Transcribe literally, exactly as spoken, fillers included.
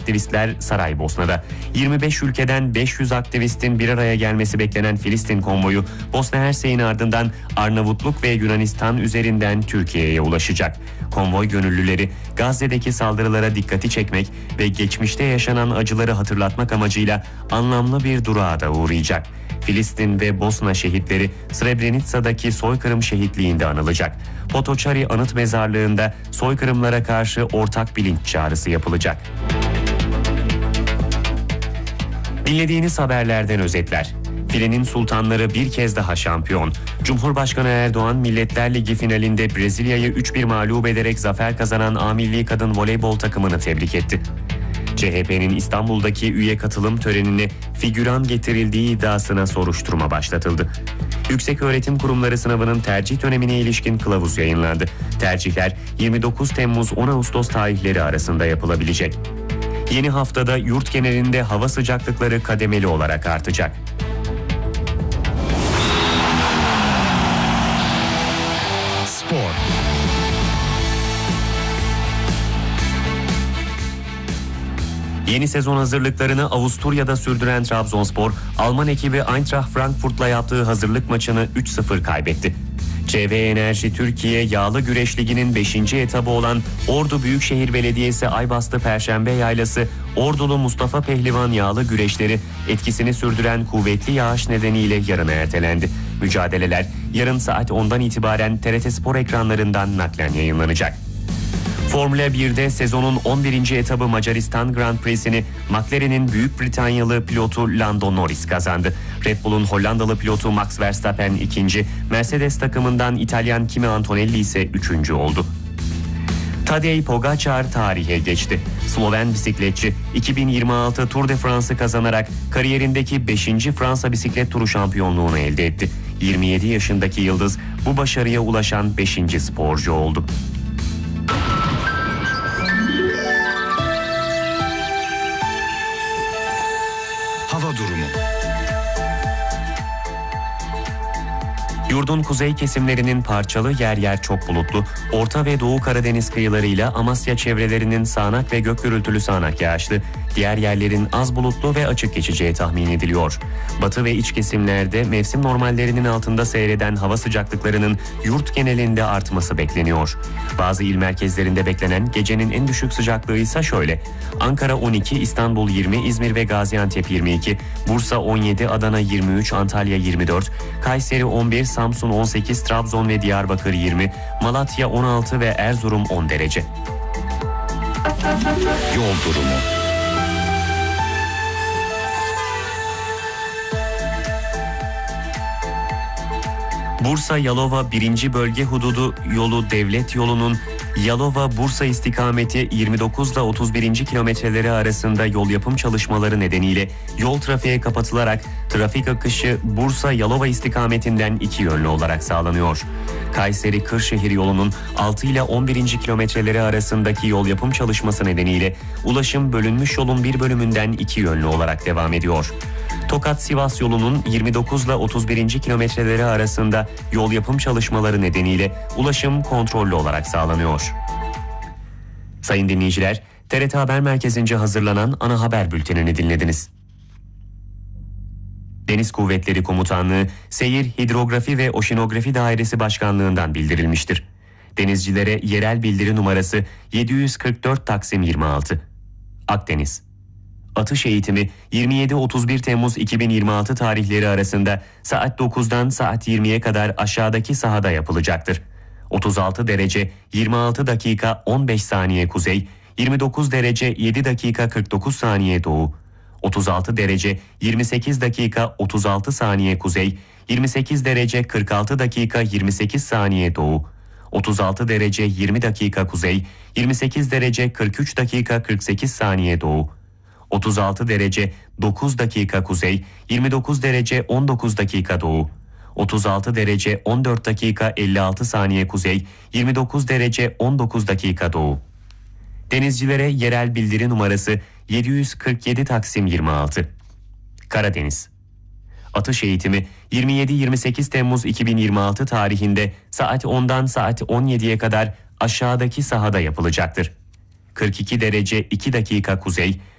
aktivistler Saraybosna'da. yirmi beş ülkeden beş yüz aktivistin bir araya gelmesi beklenen Filistin konvoyu Bosna Hersek'in ardından Arnavutluk ve Yunanistan üzerinden Türkiye'ye ulaşacak. Konvoy gönüllüleri Gazze'deki saldırılara dikkati çekmek ve geçmişte yaşanan acıları hatırlatmak amacıyla anlamlı bir durağa da uğrayacak. Filistin ve Bosna şehitleri Srebrenica'daki soykırım şehitliğinde anılacak. Potoçari Anıt Mezarlığı'nda soykırımlara karşı ortak bilinç çağrısı yapılacak. Dinlediğiniz haberlerden özetler. Filenin sultanları bir kez daha şampiyon. Cumhurbaşkanı Erdoğan Milletler Ligi finalinde Brezilya'yı üç bir mağlup ederek zafer kazanan A Milli Kadın Voleybol takımını tebrik etti. C H P'nin İstanbul'daki üye katılım törenine figüran getirildiği iddiasına soruşturma başlatıldı. Yükseköğretim Kurumları sınavının tercih dönemine ilişkin kılavuz yayınlandı. Tercihler yirmi dokuz Temmuz on Ağustos tarihleri arasında yapılabilecek. Yeni haftada yurt genelinde hava sıcaklıkları kademeli olarak artacak. Spor. Yeni sezon hazırlıklarını Avusturya'da sürdüren Trabzonspor, Alman ekibi Eintracht Frankfurt'la yaptığı hazırlık maçını üç sıfır kaybetti. C V Enerji Türkiye Yağlı Güreş Ligi'nin beşinci etabı olan Ordu Büyükşehir Belediyesi Aybastı Perşembe Yaylası, Ordulu Mustafa Pehlivan yağlı güreşleri etkisini sürdüren kuvvetli yağış nedeniyle yarına ertelendi. Mücadeleler yarın saat ondan itibaren T R T Spor ekranlarından naklen yayınlanacak. Formula bir'de sezonun on birinci etabı Macaristan Grand Prix'sini McLaren'in Büyük Britanyalı pilotu Lando Norris kazandı. Red Bull'un Hollandalı pilotu Max Verstappen ikinci, Mercedes takımından İtalyan Kimi Antonelli ise üçüncü oldu. Tadej Pogačar tarihe geçti. Sloven bisikletçi iki bin yirmi altı Tour de France'ı kazanarak kariyerindeki beşinci Fransa bisiklet turu şampiyonluğunu elde etti. yirmi yedi yaşındaki yıldız bu başarıya ulaşan beşinci sporcu oldu. Hava durumu. Yurdun kuzey kesimlerinin parçalı yer yer çok bulutlu, Orta ve Doğu Karadeniz kıyılarıyla Amasya çevrelerinin sağanak ve gök gürültülü sağanak yağışlı, diğer yerlerin az bulutlu ve açık geçeceği tahmin ediliyor. Batı ve iç kesimlerde mevsim normallerinin altında seyreden hava sıcaklıklarının yurt genelinde artması bekleniyor. Bazı il merkezlerinde beklenen gecenin en düşük sıcaklığı ise şöyle: Ankara on iki, İstanbul yirmi, İzmir ve Gaziantep yirmi iki, Bursa on yedi, Adana yirmi üç, Antalya yirmi dört, Kayseri on bir, Samsun on sekiz, Trabzon ve Diyarbakır yirmi, Malatya on altı ve Erzurum on derece. Yol durumu. Bursa-Yalova birinci bölge hududu yolu devlet yolunun Yalova-Bursa istikameti yirmi dokuz ile otuz birinci kilometreleri arasında yol yapım çalışmaları nedeniyle yol trafiğe kapatılarak trafik akışı Bursa-Yalova istikametinden iki yönlü olarak sağlanıyor. Kayseri-Kırşehir yolunun altı ile on birinci kilometreleri arasındaki yol yapım çalışması nedeniyle ulaşım bölünmüş yolun bir bölümünden iki yönlü olarak devam ediyor. Tokat-Sivas yolunun yirmi dokuz ile otuz birinci kilometreleri arasında yol yapım çalışmaları nedeniyle ulaşım kontrollü olarak sağlanıyor. Sayın dinleyiciler, T R T Haber Merkezi'nce hazırlanan ana haber bültenini dinlediniz. Deniz Kuvvetleri Komutanlığı, Seyir, Hidrografi ve Oşinografi Dairesi Başkanlığı'ndan bildirilmiştir. Denizcilere yerel bildiri numarası yedi yüz kırk dört Taksim yirmi altı. Akdeniz. Atış eğitimi yirmi yedi otuz bir Temmuz iki bin yirmi altı tarihleri arasında saat dokuzdan saat yirmiye kadar aşağıdaki sahada yapılacaktır. otuz altı derece yirmi altı dakika on beş saniye kuzey, yirmi dokuz derece yedi dakika kırk dokuz saniye doğu, otuz altı derece yirmi sekiz dakika otuz altı saniye kuzey, yirmi sekiz derece kırk altı dakika yirmi sekiz saniye doğu, otuz altı derece yirmi dakika kuzey, yirmi sekiz derece kırk üç dakika kırk sekiz saniye doğu, otuz altı derece dokuz dakika kuzey, yirmi dokuz derece on dokuz dakika doğu, otuz altı derece on dört dakika elli altı saniye kuzey, yirmi dokuz derece on dokuz dakika doğu. Denizcilere yerel bildiri numarası yedi yüz kırk yedi Taksim yirmi altı. Karadeniz. Atış eğitimi yirmi yedi yirmi sekiz Temmuz iki bin yirmi altı tarihinde saat ondan saat on yediye kadar aşağıdaki sahada yapılacaktır. kırk iki derece iki dakika kuzey,